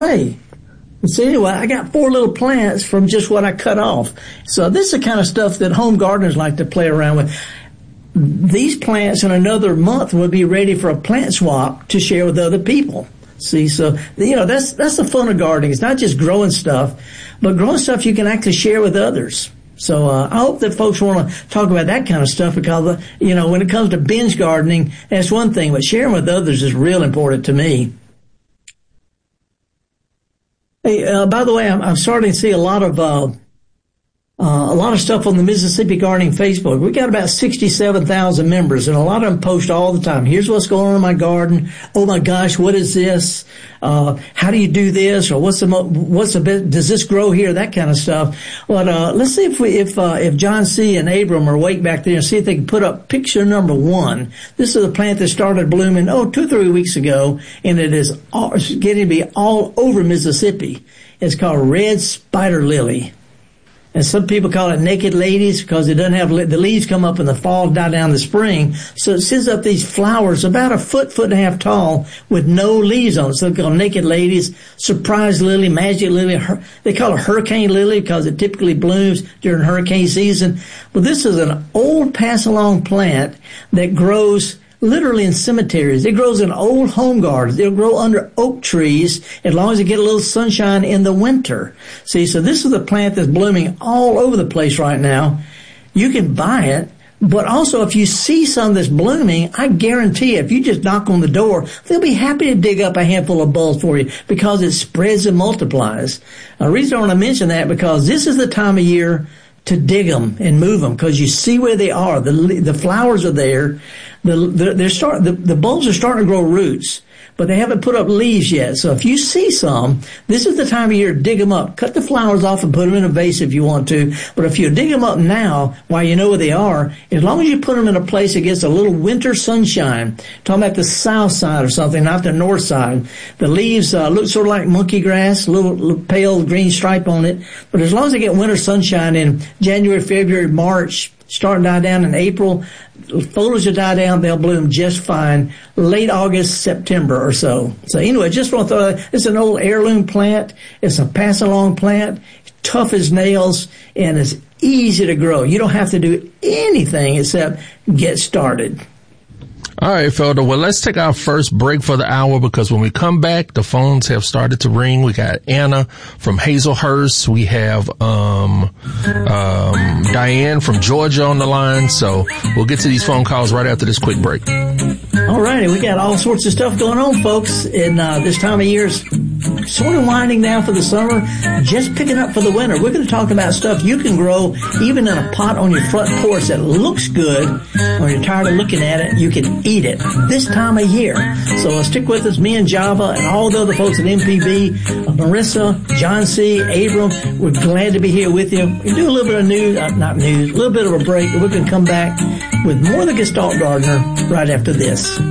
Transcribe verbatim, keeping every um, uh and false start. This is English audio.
way. So anyway, I got four little plants from just what I cut off. So this is the kind of stuff that home gardeners like to play around with. These plants in another month will be ready for a plant swap to share with other people. See, so, you know, that's, that's the fun of gardening. It's not just growing stuff, but growing stuff you can actually share with others. So, uh, I hope that folks want to talk about that kind of stuff because, uh, you know, when it comes to binge gardening, that's one thing, but sharing with others is real important to me. Hey, uh, by the way, I'm, I'm starting to see a lot of, uh, Uh, a lot of stuff on the Mississippi Gardening Facebook. We got about sixty-seven thousand members, and a lot of them post all the time. Here's what's going on in my garden. Oh my gosh, what is this? Uh, how do you do this? Or what's the mo- what's the best? Does this grow here? That kind of stuff. But uh, let's see if we if uh, if John C. and Abram are awake back there and see if they can put up picture number one. This is a plant that started blooming oh two three weeks ago, and it is all, it's getting to be all over Mississippi. It's called red spider lily. And some people call it naked ladies because it doesn't have, the leaves come up in the fall, die down in the spring. So it sends up these flowers about a foot, foot and a half tall with no leaves on it. So they're called naked ladies, surprise lily, magic lily. They call it hurricane lily because it typically blooms during hurricane season. But this is an old pass-along plant that grows literally in cemeteries. It grows in old home gardens. It'll grow under oak trees as long as it get a little sunshine in the winter. See, so this is a plant that's blooming all over the place right now. You can buy it, but also if you see some that's blooming, I guarantee if you just knock on the door, they'll be happy to dig up a handful of bulbs for you because it spreads and multiplies. The reason I want to mention that because this is the time of year to dig them and move them because you see where they are. The the flowers are there. The, the, they're start, the, the bulbs are starting to grow roots, but they haven't put up leaves yet. So if you see some, this is the time of year to dig them up. Cut the flowers off and put them in a vase if you want to. But if you dig them up now, while you know where they are, as long as you put them in a place that gets a little winter sunshine, talking about the south side or something, not the north side, the leaves uh, look sort of like monkey grass, a little, little pale green stripe on it. But as long as they get winter sunshine in January, February, March, start to die down in April, foliage will die down, they'll bloom just fine late August, September or so. So anyway, just want to throw that. It's an old heirloom plant. It's a pass-along plant, tough as nails, and it's easy to grow. You don't have to do anything except get started. All right, Felder. Well, let's take our first break for the hour because when we come back, the phones have started to ring. We got Anna from Hazelhurst. We have um, um, Diane from Georgia on the line. So we'll get to these phone calls right after this quick break. All righty. We got all sorts of stuff going on, folks. And uh, this time of year is sort of winding down for the summer, just picking up for the winter. We're going to talk about stuff you can grow even in a pot on your front porch that looks good. When you're tired of looking at it, you can eat it this time of year. So uh, stick with us, me and Java and all the other folks at M P B, uh, Marissa, John C., Abram. We're glad to be here with you. We do a little bit of news, uh, not news, a little bit of a break, and we're going to come back with more of the Gestalt Gardener right after this.